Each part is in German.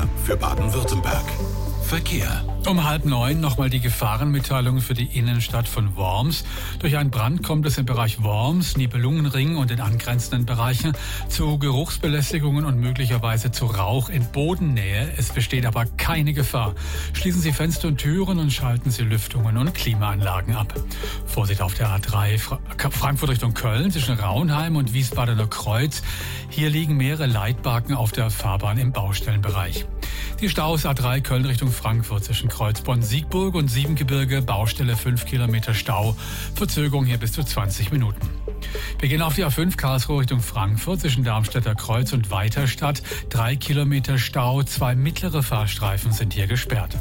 für Baden-Württemberg. Verkehr. Um 8:30 nochmal die Gefahrenmitteilung für die Innenstadt von Worms. Durch einen Brand kommt es im Bereich Worms, Nibelungenring und in angrenzenden Bereichen zu Geruchsbelästigungen und möglicherweise zu Rauch in Bodennähe. Es besteht aber keine Gefahr. Schließen Sie Fenster und Türen und schalten Sie Lüftungen und Klimaanlagen ab. Vorsicht auf der A3 Frankfurt Richtung Köln zwischen Raunheim und Wiesbadener Kreuz. Hier liegen mehrere Leitbalken auf der Fahrbahn im Baustellenbereich. Die Staus A3 Köln Richtung Frankfurt zwischen Kreuzbronn-Siegburg und Siebengebirge, Baustelle 5 Kilometer Stau, Verzögerung hier bis zu 20 Minuten. Wir gehen auf die A5 Karlsruhe Richtung Frankfurt zwischen Darmstädter Kreuz und Weiterstadt, 3 Kilometer Stau, 2 mittlere Fahrstreifen sind hier gesperrt.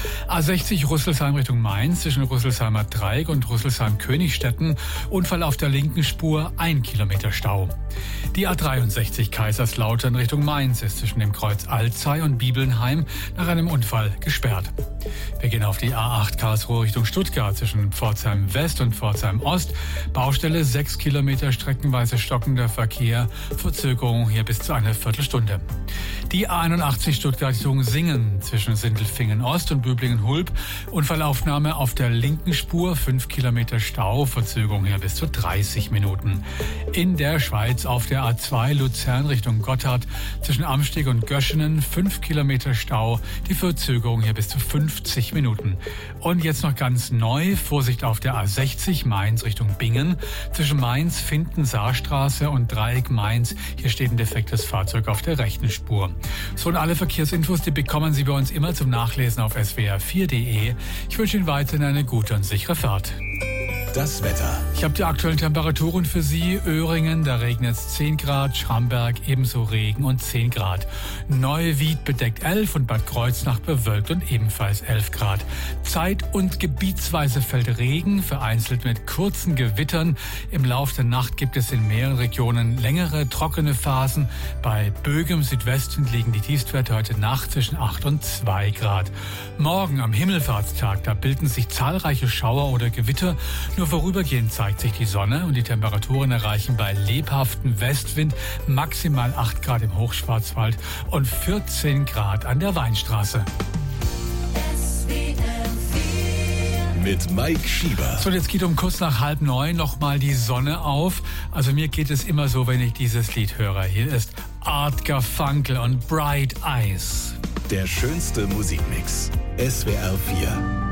A60 Rüsselsheim Richtung Mainz zwischen Rüsselsheimer Dreieck und Rüsselsheim-Königstetten, Unfall auf der linken Spur, 1 Kilometer Stau. Die A63 Kaiserslautern Richtung Mainz ist zwischen dem Kreuz Alzey und Bibelnheim nach einem Unfall gesperrt. Wir gehen auf die A8 Karlsruhe Richtung Stuttgart zwischen Pforzheim West und Pforzheim Ost, Baustelle 6 Kilometer streckenweise stockender Verkehr, Verzögerung hier bis zu einer Viertelstunde. Die A81 Stuttgart Richtung Singen zwischen Sindelfingen Ost und Böblingen-Hulb, Unfallaufnahme auf der linken Spur, 5 Kilometer Stau, Verzögerung hier bis zu 30 Minuten. In der Schweiz auf der A2 Luzern Richtung Gotthard zwischen Amsteg und Göschenen, 5 Kilometer Stau, die Verzögerung hier bis zu 50 Minuten. Und jetzt noch ganz neu, Vorsicht auf der A60 Mainz Richtung Bingen zwischen Mainz, Finden-Saarstraße und Dreieck Mainz. Hier steht ein defektes Fahrzeug auf der rechten Spur. So, und alle Verkehrsinfos, die bekommen Sie bei uns immer zum Nachlesen auf swr4.de. Ich wünsche Ihnen weiterhin eine gute und sichere Fahrt. Das Wetter. Ich habe die aktuellen Temperaturen für Sie. Öhringen, da regnet es 10 Grad, Schramberg ebenso Regen und 10 Grad. Neuwied bedeckt 11 und Bad Kreuznach bewölkt und ebenfalls 11 Grad. Zeit- und gebietsweise fällt Regen, vereinzelt mit kurzen Gewittern. Im Laufe der Nacht gibt es in mehreren Regionen längere, trockene Phasen. Bei böigem Südwesten liegen die Tiefstwerte heute Nacht zwischen 8 und 2 Grad. Morgen am Himmelfahrtstag, da bilden sich zahlreiche Schauer oder Gewitter. Nur vorübergehend zeigt sich die Sonne und die Temperaturen erreichen bei lebhaftem Westwind maximal 8 Grad im Hochschwarzwald und 14 Grad an der Weinstraße. Mit Mike Schieber. So, jetzt geht um kurz nach 8:30 nochmal die Sonne auf. Also mir geht es immer so, wenn ich dieses Lied höre. Hier ist Art Garfunkel und Bright Eyes. Der schönste Musikmix. SWR 4.